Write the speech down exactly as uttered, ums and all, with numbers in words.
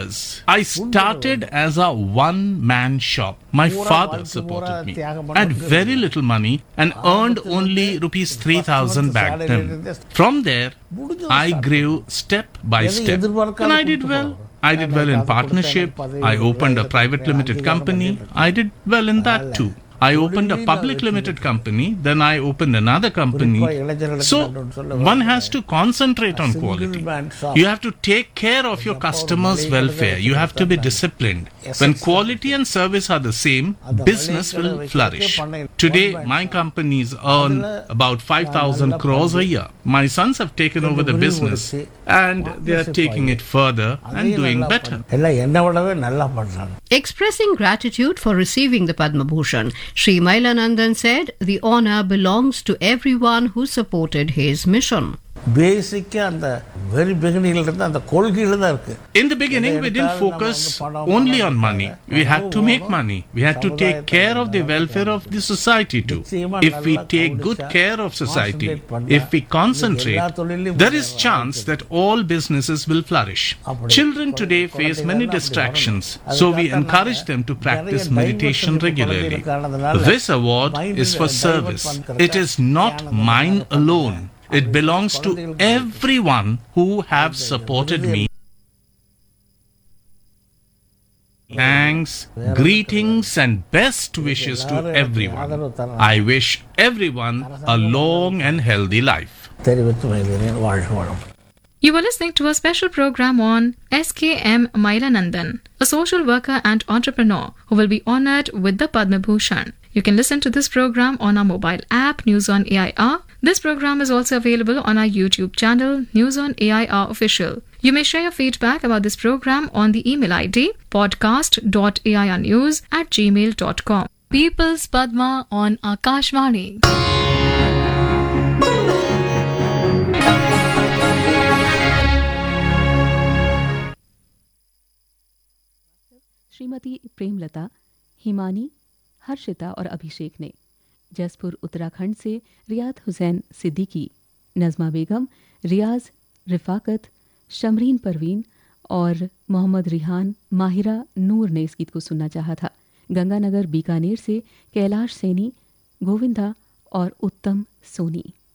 I started as a one-man shop. My father supported me. I had very little money and earned only rupees three thousand back then. From there, I grew step by step and I did well. I did well in partnership. I opened a private limited company. I did well in that too. I opened a public limited company, then I opened another company. So, one has to concentrate on quality. You have to take care of your customers' welfare. You have to be disciplined. When quality and service are the same, business will flourish. Today, my companies earn about five thousand crores a year. My sons have taken over the business and they are taking it further and doing better. Expressing gratitude for receiving the Padma Bhushan, Sri Mailanandan said the honour belongs to everyone who supported his mission. Basic and the very beginning and the In the beginning, we didn't focus only on money. We had to make money. We had to take care of the welfare of the society too. If we take good care of society, if we concentrate, there is chance that all businesses will flourish. Children today face many distractions, so we encourage them to practice meditation regularly. This award is for service. It is not mine alone. It belongs to everyone who have supported me. Thanks, greetings and best wishes to everyone. I wish everyone a long and healthy life. You were listening to a special program on S K M Mailanandan, a social worker and entrepreneur who will be honoured with the Padma Bhushan. You can listen to this program on our mobile app, News on A I R. This program is also available on our YouTube channel, News on A I R Official. You may share your feedback about this program on the email I D podcast dot a i r news at gmail dot com. People's Padma on Akashvani. Shrimati Premlata, Himani, Harshita और अभिषेक ने, जसपुर उत्तराखंड से Riyadh Hussain Siddiqui, Najma बेगम, रियाज, रिफाकत, शमरीन परवीन और मोहम्मद रिहान, माहिरा नूर ने इस गीत को सुनना चाहा था। गंगानगर बीकानेर से कैलाश सैनी, गोविंदा और उत्तम सोनी।